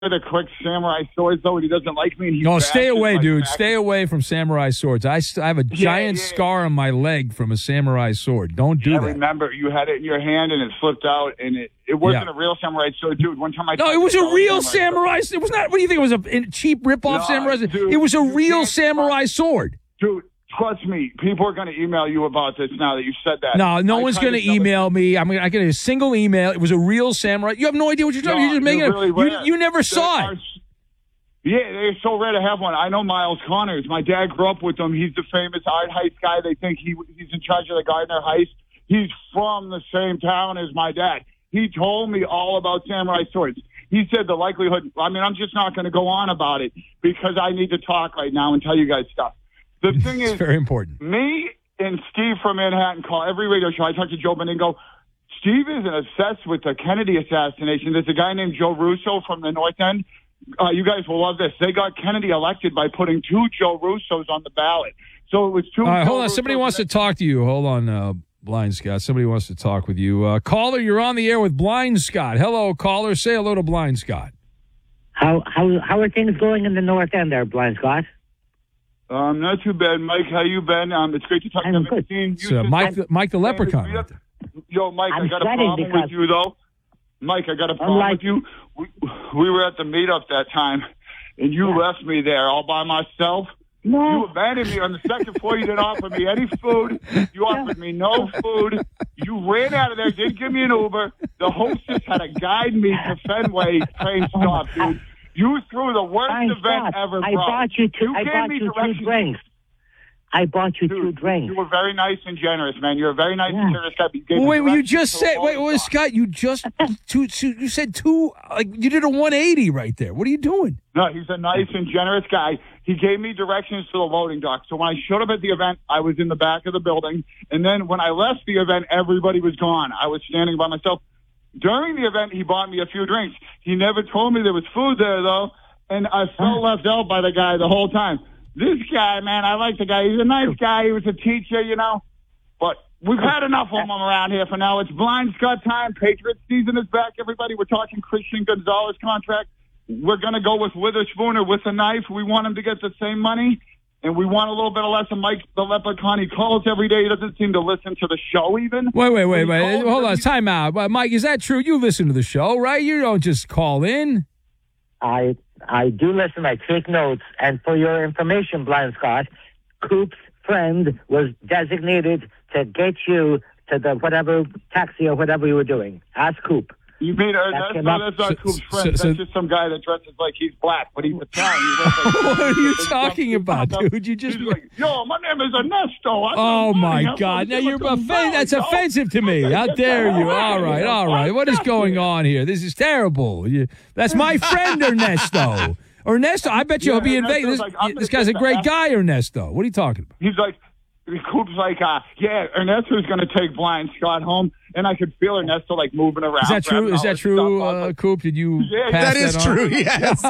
the quick samurai swords, though, and he doesn't like me. And he No, stay away, dude. back. Stay away from samurai swords. I have a giant scar on my leg from a samurai sword. Don't do I that. remember you had it in your hand and it flipped out, and it wasn't a real samurai sword, dude. One time No, it was a real samurai. It was not. What do you think? It was a cheap rip-off samurai sword? It was a real samurai sword. Dude, trust me. People are going to email you about this now that you said that. No one's going to email me. I get a single email. It was a real samurai. You have no idea what you're talking about. You're just making it. You never saw it. Yeah, they're so rare to have one. I know Miles Connors. My dad grew up with him. He's the famous art heist guy. They think he's in charge of the Gardner heist. He's from the same town as my dad. He told me all about samurai swords. He said the likelihood, I'm just not going to go on about it because I need to talk right now and tell you guys stuff. The thing is, very important. Me and Steve from Manhattan call every radio show. I talk to Joe Beningo. Steve is obsessed with the Kennedy assassination. There's a guy named Joe Russo from the North End. You guys will love this. They got Kennedy elected by putting 2 Joe Russos on the ballot. So it was 2. All right, hold on. Somebody wants to talk to you. Hold on, Blind Scott. Somebody wants to talk with you. Caller, you're on the air with Blind Scott. Hello, caller. Say hello to Blind Scott. How are things going in the North End there, Blind Scott? Not too bad, Mike. How you been? It's great to talk to you. So Mike the Leprechaun. Right there. Yo, Mike, I got a problem with you, though. Mike, I got a problem with you. We were at the meetup that time, and you left me there all by myself. No. You abandoned me on the second floor. You didn't offer me any food. You offered me no food. You ran out of there, didn't give me an Uber. The hostess had to guide me to Fenway train stop, dude. You threw the worst event ever, bro. I bought you 2 drinks. I bought you 2 drinks. You were very nice and generous, man. You're a very nice and generous guy. Wait, you just said, Scott, you just, you said 2, like, you did a 180 right there. What are you doing? No, he's a nice and generous guy. He gave me directions to the loading dock. So when I showed up at the event, I was in the back of the building. And then when I left the event, everybody was gone. I was standing by myself. During the event, he bought me a few drinks. He never told me there was food there, though. And I felt left out by the guy the whole time. This guy, man, I like the guy. He's a nice guy. He was a teacher, But we've had enough of him around here for now. It's Blind Scott time. Patriots season is back, everybody. We're talking Christian Gonzalez contract. We're going to go with Witherspoon or with a knife. We want him to get the same money. And we want a little bit of less of Mike the Leprechaun. He calls every day. He doesn't seem to listen to the show even. Wait. Hold on. Time out. Mike, is that true? You listen to the show, right? You don't just call in. I do listen. I take notes. And for your information, Blind Scott, Coop's friend was designated to get you to the whatever taxi or whatever you were doing. Ask Coop. You mean that's not Coop's friend. That's just some guy that dresses like he's black, but he's Italian. What are you talking about, dude? You just he's like, yo, my name is Ernesto. Oh my God! Now you're that's offensive to me. How dare you? All right. What is going on here? This is terrible. That's my friend Ernesto. Ernesto, I bet you he'll be in Vegas. This guy's a great guy, Ernesto. What are you talking about? He's like, Coop's like, Ernesto's going to take Blind Scott home. And I could feel Ernesto like moving around. Is that true? Is that true, Coop? Did you pass that is on? True, yes.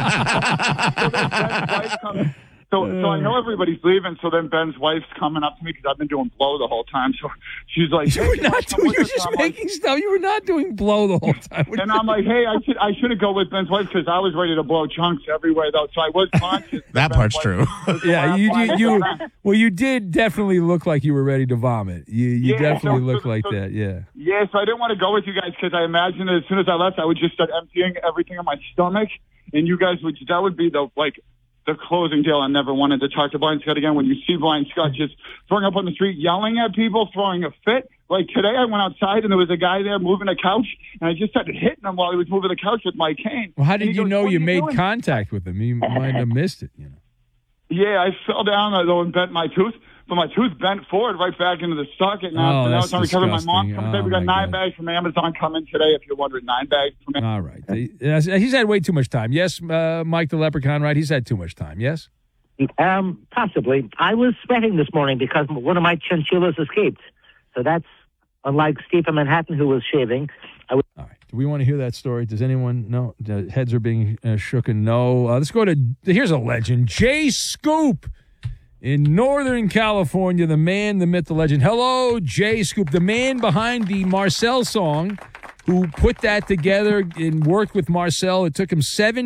So I know everybody's leaving, so then Ben's wife's coming up to me because I've been doing blow the whole time. So she's like, you were just making stuff. You were not doing blow the whole time. And I'm like, hey, I should have go with Ben's wife because I was ready to blow chunks everywhere, though. So I was conscious. That part's true. Yeah, you did definitely look like you were ready to vomit. You definitely looked like that, yeah. Yeah, so I didn't want to go with you guys because I imagined that as soon as I left, I would just start emptying everything in my stomach. And you guys that would be the closing deal. I never wanted to talk to Blind Scott again. When you see Blind Scott just throwing up on the street, yelling at people, throwing a fit. Like today, I went outside and there was a guy there moving a couch, and I just started hitting him while he was moving the couch with my cane. Well, how did you know you made contact with him? You might have missed it, Yeah, I fell down though and bent my tooth. But my tooth bent forward right back into the socket now. So now it's on recovery. My mom comes in. We got 9 bags from Amazon coming today, if you're wondering. 9 bags from Amazon. All right. He's had way too much time. Yes, Mike the Leprechaun, right? He's had too much time, yes? Possibly. I was sweating this morning because one of my chinchillas escaped. So that's unlike Steve from Manhattan who was shaving. All right. Do we want to hear that story? Does anyone know? The heads are being shooken. No. Let's go to, here's a legend. Jay Scoop. In Northern California, the man, the myth, the legend. Hello, Jay Scoop, the man behind the Marcel song, who put that together and worked with Marcel. It took him 7